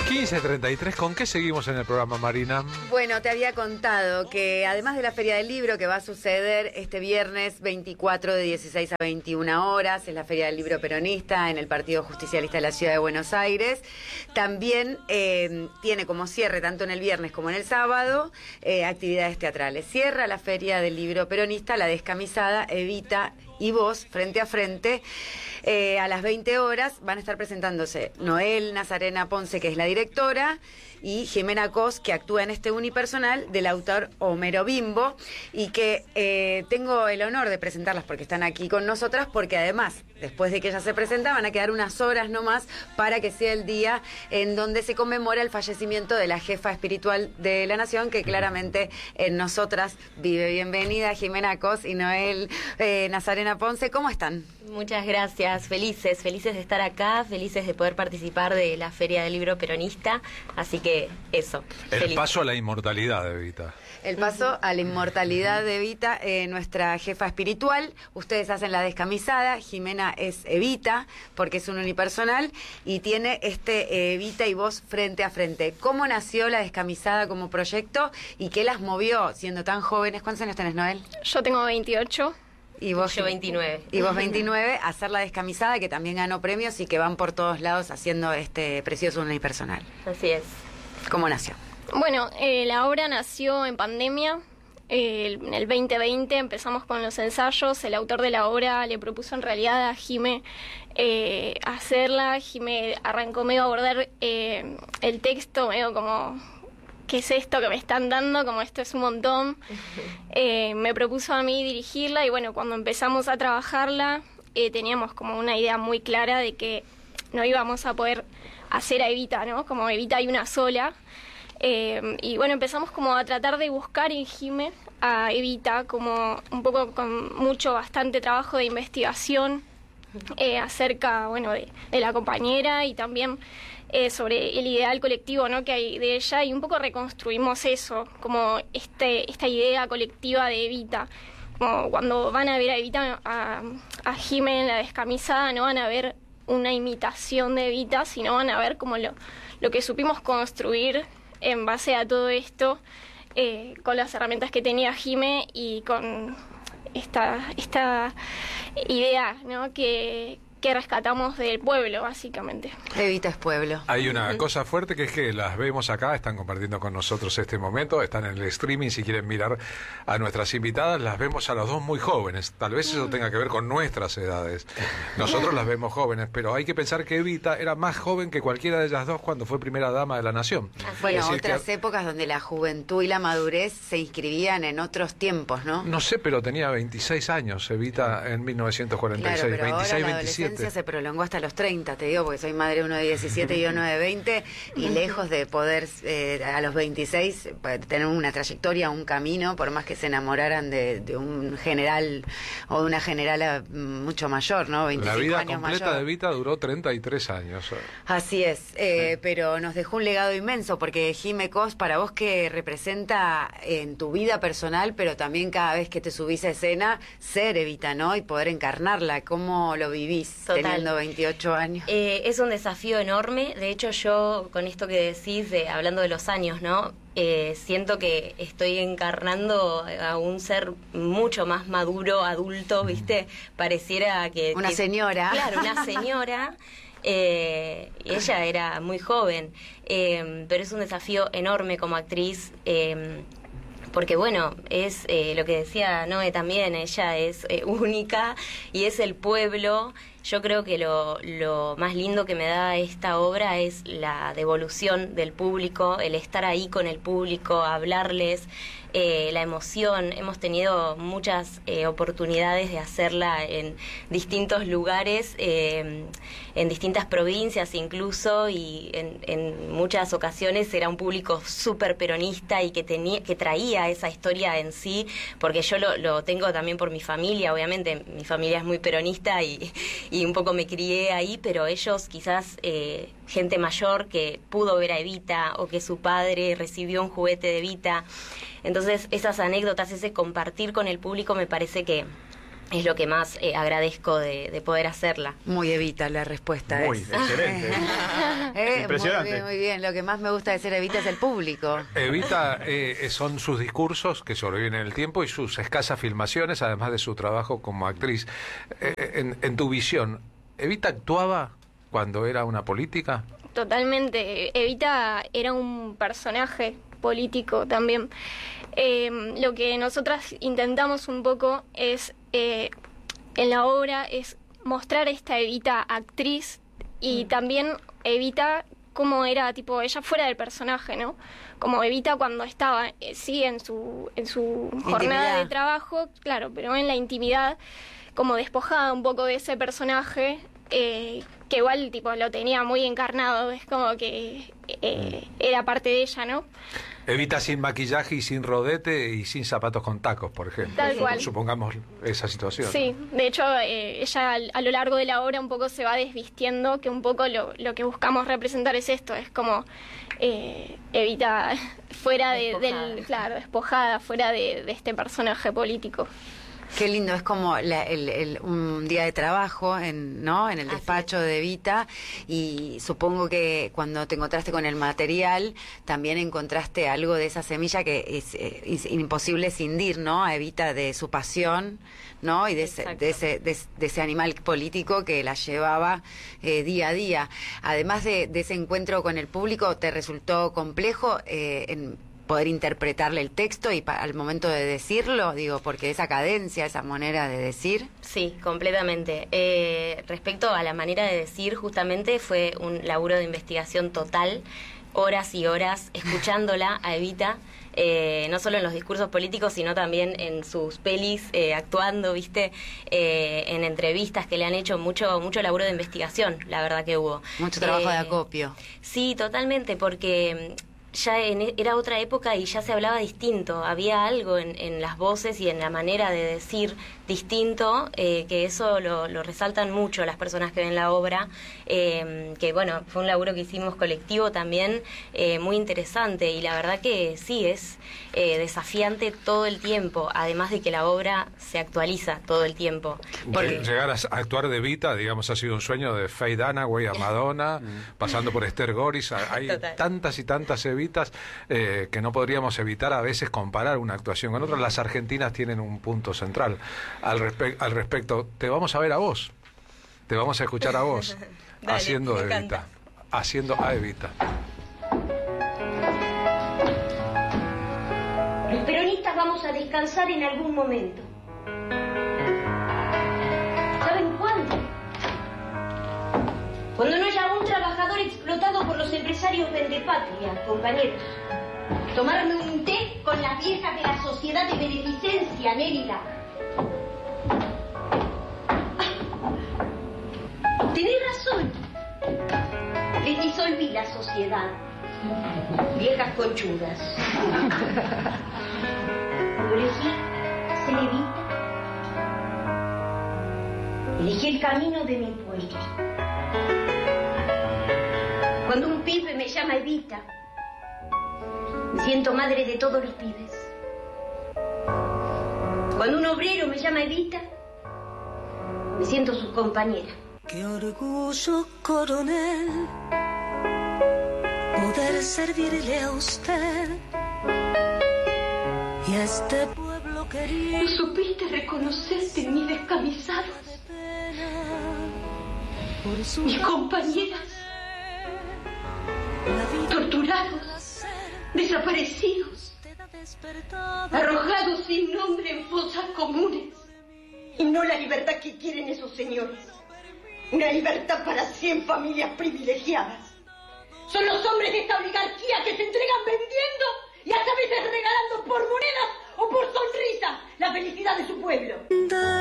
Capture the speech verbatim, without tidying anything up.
quince treinta y tres, ¿con qué seguimos en el programa, Marina? Bueno, te había contado que además de la Feria del Libro, que va a suceder este viernes veinticuatro de dieciséis a veintiuna horas, es la Feria del Libro Peronista en el Partido Justicialista de la Ciudad de Buenos Aires, también eh, tiene como cierre, tanto en el viernes como en el sábado, eh, actividades teatrales. Cierra la Feria del Libro Peronista, La Descamisada, Evita y Vos, frente a frente. Eh, a las veinte horas van a estar presentándose Noel Nazarena Ponce, que es la directora, y Jimena Cos, que actúa en este unipersonal del autor Homero Bimbo, y que eh, tengo el honor de presentarlas porque están aquí con nosotras, porque además, después de que ellas se presentan, van a quedar unas horas nomás para que sea el día en donde se conmemora el fallecimiento de la jefa espiritual de la nación, que claramente en nosotras vive. Bienvenida Jimena Cos y Noel eh, Nazarena Ponce, ¿cómo están? Muchas gracias, felices, felices de estar acá, felices de poder participar de la Feria del Libro Peronista, así que eso. El feliz. paso a la inmortalidad de Evita. El paso a la inmortalidad de Evita, eh, nuestra jefa espiritual. Ustedes hacen La Descamisada, Jimena es Evita, porque es un unipersonal, y tiene este eh, Evita y Vos frente a frente. ¿Cómo nació La Descamisada como proyecto y qué las movió siendo tan jóvenes? ¿Cuántos años tenés, Noel? Yo tengo veintiocho. Y vos, Yo veintinueve. Y vos veintinueve, hacer La Descamisada, que también ganó premios y que van por todos lados haciendo este precioso unipersonal. Así es. ¿Cómo nació? Bueno, eh, la obra nació en pandemia. Eh, en el veinte veinte empezamos con los ensayos. El autor de la obra le propuso en realidad a Jime eh, hacerla. Jime arrancó medio a abordar eh, el texto, medio como... ¿qué es esto que me están dando? Como esto es un montón. Eh, me propuso a mí dirigirla y bueno, cuando empezamos a trabajarla eh, teníamos como una idea muy clara de que no íbamos a poder hacer a Evita, ¿no? Como Evita hay una sola. Eh, y bueno, empezamos como a tratar de buscar en Jime a Evita, como un poco con mucho, bastante trabajo de investigación eh, acerca, bueno, de, de la compañera y también... Eh, sobre el ideal colectivo, ¿no?, que hay de ella, y un poco reconstruimos eso, como este esta idea colectiva de Evita. Como cuando van a ver a Evita, a, a Jimena, La Descamisada, no van a ver una imitación de Evita, sino van a ver como lo, lo que supimos construir en base a todo esto, eh, con las herramientas que tenía Jime y con esta, esta idea, ¿no?, que... que rescatamos del pueblo, básicamente. Evita es pueblo. Hay una cosa fuerte que es que las vemos acá, están compartiendo con nosotros este momento, están en el streaming, si quieren mirar a nuestras invitadas, las vemos a las dos muy jóvenes, tal vez eso tenga que ver con nuestras edades. Nosotros las vemos jóvenes, pero hay que pensar que Evita era más joven que cualquiera de ellas dos cuando fue primera dama de la nación. Bueno, Es decir, otras que... épocas donde la juventud y la madurez se inscribían en otros tiempos, ¿no? No sé, pero tenía veintiséis años, Evita, en mil novecientos cuarenta y seis, claro, pero veintiséis, ahora la veintisiete. adolescencia se prolongó hasta los treinta, te digo, porque soy madre de uno de diecisiete y uno de veinte, y lejos de poder eh, a los veintiséis tener una trayectoria, un camino, por más que se enamoraran de, de un general o de una generala mucho mayor, ¿no? veinticinco La vida años completa mayor. de Evita duró treinta y tres años. Así es, eh, Sí. pero nos dejó un legado inmenso, porque Jime Cos, para vos, que representa en tu vida personal, pero también cada vez que te subís a escena, ser Evita, ¿no? Y poder encarnarla. ¿Cómo lo vivís Total. teniendo veintiocho años? Eh, es un desafío enorme. De hecho, yo con esto que decís, de hablando de los años, ¿no? Eh, siento que estoy encarnando a un ser mucho más maduro, adulto, ¿viste? Pareciera que... Una que- señora. Claro, una señora. Eh, ella era muy joven, eh, pero es un desafío enorme como actriz. Eh, Porque bueno, es eh, lo que decía Noé también, ella es eh, única y es el pueblo. Yo creo que lo, lo más lindo que me da esta obra es la devolución del público, el estar ahí con el público, hablarles, eh, la emoción. Hemos tenido muchas eh, oportunidades de hacerla en distintos lugares, eh, en distintas provincias incluso, y en, en muchas ocasiones era un público súper peronista y que, tenía, que traía esa historia en sí, porque yo lo, lo tengo también por mi familia, obviamente mi familia es muy peronista y, y un poco me crié ahí, pero ellos quizás, eh, gente mayor que pudo ver a Evita o que su padre recibió un juguete de Evita. Entonces esas anécdotas, ese compartir con el público me parece que es lo que más eh, agradezco de, de poder hacerla. Muy Evita la respuesta. Muy, es. excelente. Eh, Impresionante. Muy bien, muy bien. Lo que más me gusta de ser Evita es el público. Evita eh, son sus discursos que sobreviven en el tiempo y sus escasas filmaciones, además de su trabajo como actriz. Eh, en, en tu visión, ¿Evita actuaba cuando era una política? Totalmente. Evita era un personaje político también. Eh, lo que nosotras intentamos un poco es, eh, en la obra, es mostrar esta Evita actriz y mm. también Evita cómo era, tipo, ella fuera del personaje, ¿no? Como Evita cuando estaba, eh, sí, en su, en su jornada intimidad. de trabajo, claro, pero en la intimidad, como despojada un poco de ese personaje, eh, que igual, tipo, lo tenía muy encarnado, es como que eh, era parte de ella, ¿no? Evita sin maquillaje y sin rodete y sin zapatos con tacos, por ejemplo. Tal cual. Supongamos esa situación. Sí, de hecho, eh, ella a lo largo de la obra un poco se va desvistiendo, que un poco lo, lo que buscamos representar es esto, es como eh, Evita fuera de, del, claro, despojada, fuera de, de este personaje político. Qué lindo, es como la, el, el, un día de trabajo en, ¿no? en el despacho de Evita, y supongo que cuando te encontraste con el material también encontraste algo de esa semilla que es, es imposible cindir, ¿no? A Evita de su pasión, ¿no? Y de ese, de ese, de, de ese animal político que la llevaba eh, día a día. Además de, de ese encuentro con el público, ¿te resultó complejo eh, en poder interpretarle el texto y pa al momento de decirlo, digo, porque esa cadencia, esa manera de decir? Sí, completamente. Eh, respecto a la manera de decir, justamente fue un laburo de investigación total, horas y horas escuchándola a Evita, eh, no solo en los discursos políticos, sino también en sus pelis, eh, actuando, viste, eh, en entrevistas que le han hecho, mucho mucho laburo de investigación, la verdad que hubo. Mucho trabajo eh, de acopio. Sí, totalmente, porque ya en, era otra época y ya se hablaba distinto, había algo en, en las voces y en la manera de decir distinto, eh, que eso lo, lo resaltan mucho las personas que ven la obra, eh, que bueno, fue un laburo que hicimos colectivo también, eh, muy interesante, y la verdad que sí, es eh, desafiante todo el tiempo, además de que la obra se actualiza todo el tiempo. Porque llegar a actuar de Evita, digamos, ha sido un sueño de Faye Dunaway a Madonna, pasando por Esther Goris, hay Total. tantas y tantas Evitas eh, que no podríamos evitar a veces comparar una actuación con otra. Las argentinas tienen un punto central al, respe al respecto. Te vamos a ver a vos, te vamos a escuchar a vos Dale, haciendo de Evita, haciendo a Evita. Los peronistas vamos a descansar en algún momento. ¿Saben cuándo? Cuando no haya un trabajador explotado por los empresarios vendepatria, compañeros. Tomarme un té con las viejas de la sociedad de beneficencia, Nérida. Tenés razón. Les disolví la sociedad. Viejas conchudas. Elegí ser Evita. Elegí el camino de mi pueblo. Cuando un pibe me llama Evita, me siento madre de todos los pibes. Cuando un obrero me llama Evita, me siento su compañera. Qué orgullo, coronel, poder servirle a usted y a este pueblo querido. ¿No supiste reconocerte en mis descamisados? Mis compañeras, torturados, desaparecidos, arrojados sin nombre en fosas comunes. Y no la libertad que quieren esos señores. Una libertad para cien familias privilegiadas. Son los hombres de esta oligarquía que se entregan vendiendo y hasta a veces regalando por monedas o por sonrisas la felicidad de su pueblo.